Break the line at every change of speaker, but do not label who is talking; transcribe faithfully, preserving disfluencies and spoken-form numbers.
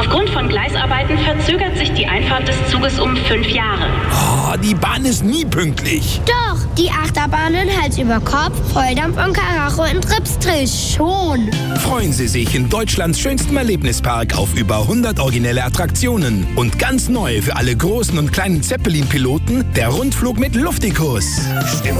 Aufgrund von Gleisarbeiten verzögert sich die Einfahrt des Zuges um fünf Jahre.
Oh, die Bahn ist nie pünktlich.
Doch, die Achterbahnen Hals über Kopf, Volldampf und Karacho in Tripsdrill schon.
Freuen Sie sich in Deutschlands schönstem Erlebnispark auf über hundert originelle Attraktionen. Und ganz neu für alle großen und kleinen Zeppelin-Piloten der Rundflug mit Luftikus. Stimmung